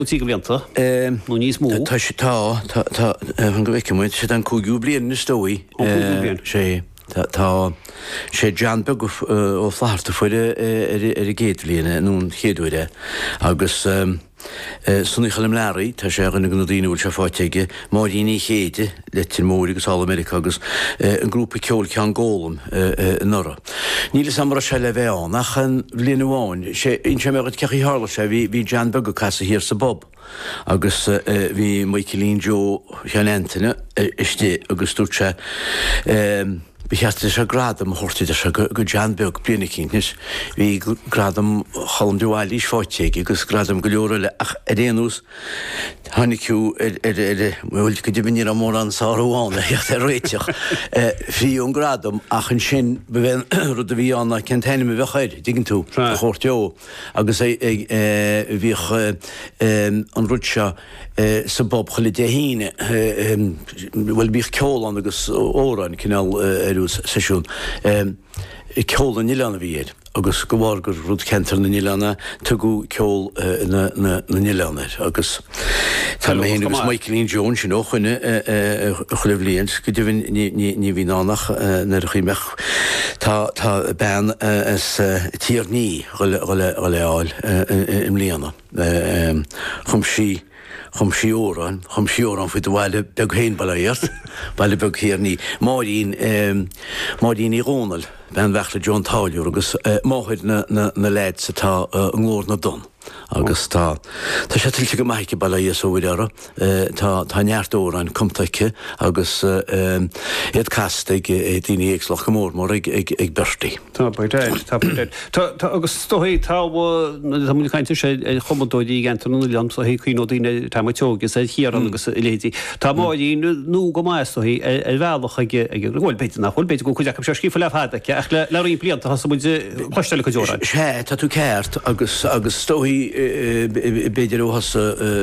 tí go bblianta nó níos mó. Tá sé tá an go bhheice muid sé an cúgiú blian na stóí sé tá sé Janbeg ó flaharta fuide ar a géad bliana nún chéadúide agus sunna chalim leirí tá sé an na dtíine bhfuil se fáteige máíní chéide le tin mórí agus All-America agus an grúpa ceol cean ggólam nora. Níle samara se le bheán nach an bliana bháin sé in sé megad cechaí hála sé bhí Janbeg go casa hir sa Bob agus bhí Michaelín Jo cheanantine istí agus dúirte Bhíheasta sé gradam hortaide se go Janbeg bliana cínnis, bhí gradam chalam dúháil ís fáteige agus gradam go leora le ach a réanús tháinicú bhfuil go dibhíar am mór an sáháinna hecht ar réiteach. Bhí an gradam ach an sin bhfuil rud a bhí anna centéine a bheitchaid, digann tú chóirteo agus bhíoch an rudse sa Bob chola de híine bhfuil bích ceolán agus óran cinál sesiún ceol na Níleanna bhíad agus go bhhar gur rud centar na Níleanna tugu ceol na Níleanna agus tá mé héanagus Michaelín Jones sin ó chuine chulah líon go dtí ní bhí nánach nar chuimeach tá ben tíar ní roiáil im líana chum sí óran fú bhile beg héin bailíart, bailile beg chéar ní máín í rónal ben bhechla John Táiliúr agus máid na leid sa tá an glór na don. Agus tá sé tiltte go maiice bailí óideara tá neart óráin cumtaice agus iad castaigh daoine éagslach go mór ag bertaí. Tá agus stoí tá caiinte sé chumdóidí gentarú leam so hí chuoine daoine táteogus é chiaran agus létí. Tá máín nó go maistoí bhealach ghil beit nach chuil beit go chuideach se scífa lehadacha ach leí blianta has muide chuisteile go deóráin. Sé tá tú ceart agus stóí beidir óhas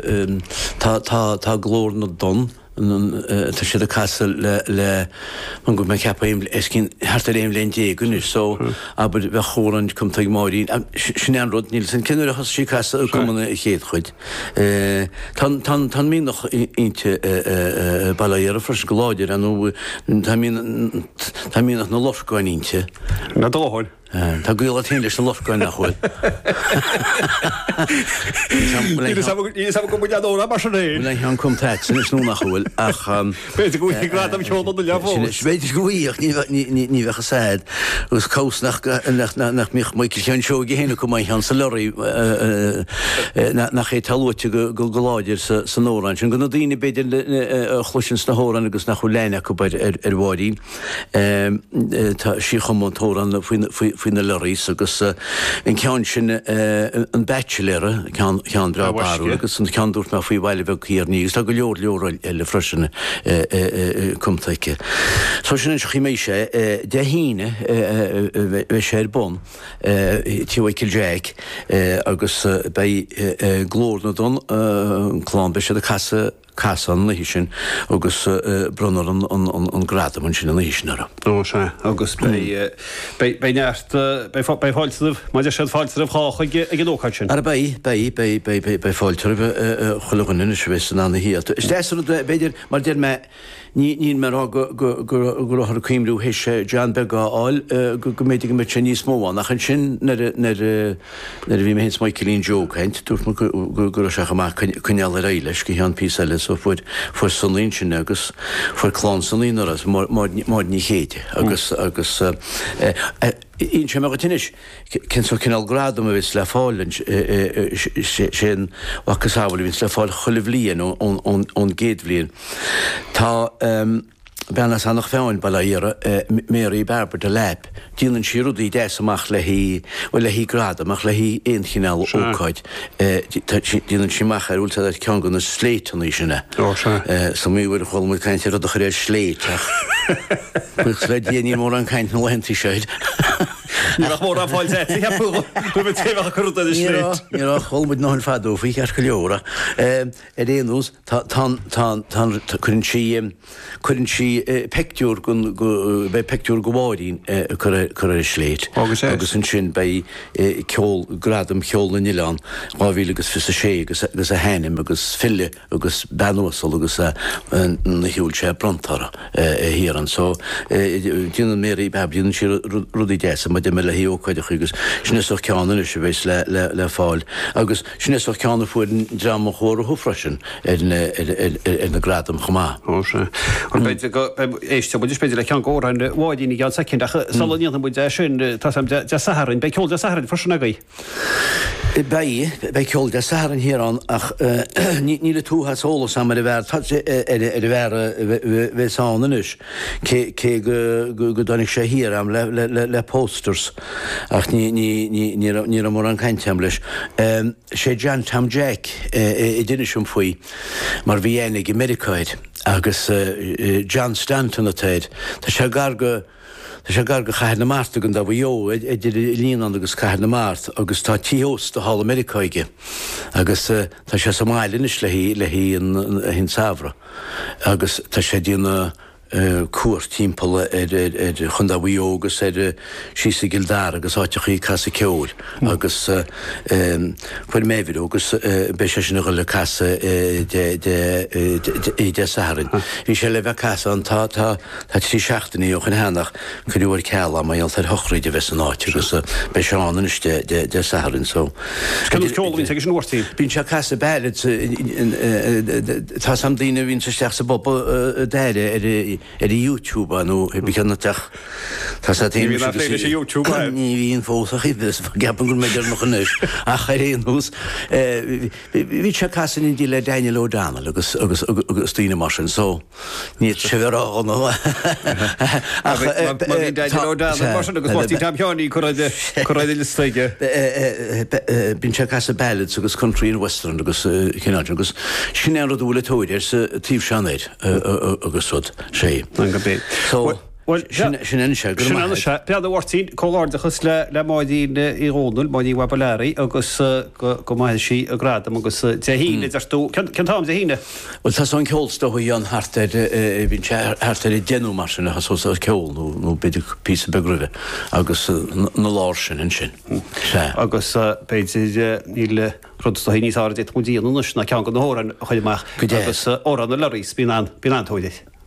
tá glór na don tá siad a casa le man go me cepa cin hartar éim leon dégunir so aber bheith chóran cum taag máirín sin an rud níl san cinúir has sí casa cumna i chéad chuid. Tá mí nach inte bailíar fres goláidir an tá mí nach na loscáin inte. Na dóhail. Tá gúil a tíon leis na loscáin nach chuil. Ní go buiad óra mar sé. Le an cumtáid san is nó nach chuil ach Beidir go grad am ceolala do leabhó. Beidir goíoch ní bhecha said gus cós nach mich Michael Sean seo géhéanana go mai an sa leirí nach é talúte go goláidir san óráin sin go na daoine beidir chluisins na hóran agus nach chu leine go bid ar bháidín tá sí chumtóran faoin na leirís agus an ceann sin an bachelor cean brabarú agus an ceanúirt me faoi bhile bheith cíar níos tá go leor le freisin cumtaice. Tá sin chi mé sé de híine bheith sé bon tíhaicil Jack agus bei glór na don chlán be sé a casan na hí sin agus brunnar an gradam sin na híisnara. Ó sé agus bei neart bei fáiltah maidir sé fáiltar chácha ag nóchaid sin. Ar bei fáiltar chulaganna se an na híad. Is beidir mar déir me ní mar gur cuimrú hééis Janbeg áil go méidir me sin níos móháin nach an sin bhí mé hés Michaelín Jo chaint dúirt gur seach chuneal a réiles go an píile so fuid sanlín sin agus fuair chlán sanlín as máid ní chéide agus ín sé megatíis cin so cinál gradam a bhís le fáilin sin bhachas ábhfuil vín le fáil cholah ón géad bblion. Tá Benas annach féin bailíire méí berber de leb. Díanann siúdaí de amach le hí bhfuil le hí grad amach le hí éon chinál ócáid. Díanann siach ar últa cean go na sléitaní sinna. Sa mí bhfuir choil mu caiinte a chu réir sléiteach. Buch le déanaí mór an caiint nó lentí séid. mór an fáil bu téh chuúta is lé. Ní chomuid ná an fadó fao ar go leora. Réús chun si peictúr bei peictúr go bháín chu is sléit. Agus an sin bei gradam cheol na Nílan gáhí agus fi sé agus a hénim agus fille agus benúsal agus na hiúil sé brontara hían. So dúna mé í bebíann si rudí déasa ma de me le híóáide chugus sinnaach ceanna se bhééis le fáil. agus sinnaach ceanna fuin drama chóir a thufrasin na gradam chomá. éiste bud spéidir le cean ggóráin bháidína gan secinn salíonna bu sin de saharin, be ceol de saharin forsna gaí. Bei ceol de saharin híán ach ní le tútha sóla sam bhar bheith sáis cé go donnig sé hir am le posters ach ní mór an caiinteam leis. sé John Tam Jack I duine sem faoi mar bhí énig I Americaid agus John Stanton a taid. Tá sé gar go chair na máta gon da bhjó idir líon agus chair na mát agus tá tíos do hall Americaige agus tá sé Somálinis le hí hin sabhra agus tá sé dína cuar timppla chun bhío agus sí sa gildar agus áiteach í casa ceúil agus chuir méhid agus be sé sin go le casa de saharin. Bhí sé le bheith casa an tá tí seachtaí ó chun henach chuúir ceala mai an thochraí de bheits an áite agus be seánis de saharin so. Ceolhín ag nóirtíí. Bhín se casa beid tá sam daine bhín sa steach sa bob déire YouTube nó bicannach YouTube ní híon fósach ibis gapan gur méidir nach chuis a charéon hús. Bhí se casan in dí le daine le dána agus tíine mar sin só ní se bhar agus choráide le staige. Bín se casa bailid agus country in Western agus cinnáid agus sin an dúla tóidir sa tíomh seanéid agus rud sé. sin se Beadhhairtíín choláirdachas le máidín írónúil máidí webaléirí agus go maiid sí a gradam agus de híine tú centám de híine. Well tá an ceolsta chu an hartar bhín hartar I déanú mar sin a só ceol nó beidir pí begruide agus nó láir sin in sin. Agus beidir níle rudtá hí níos áid mudíanúnas na cean go nóran chuideach agus óran na lerís bí antóideith.